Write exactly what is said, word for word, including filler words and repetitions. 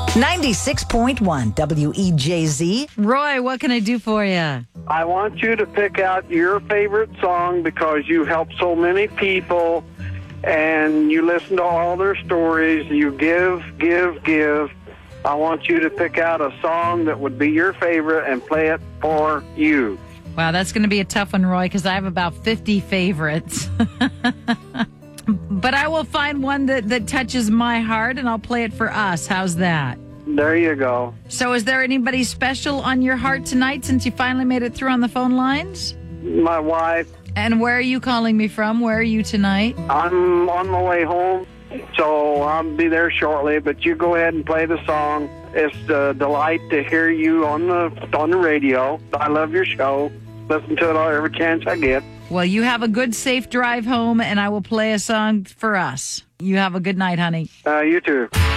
ninety-six point one W E J Z. Roy, what can I do for you? I want you to pick out your favorite song because you help so many people and you listen to all their stories. You give, give, give. I want you to pick out a song that would be your favorite and play it for you. Wow, that's going to be a tough one, Roy, because I have about fifty favorites. But I will find one that, that touches my heart, and I'll play it for us. How's that? There you go. So is there anybody special on your heart tonight since you finally made it through on the phone lines? My wife. And where are you calling me from? Where are you tonight? I'm on my way home, so I'll be there shortly. But you go ahead and play the song. It's a delight to hear you on the on the radio. I love your show. Listen to it every chance I get. Well, you have a good, safe drive home, and I will play a song for us. You have a good night, honey. Uh, you too.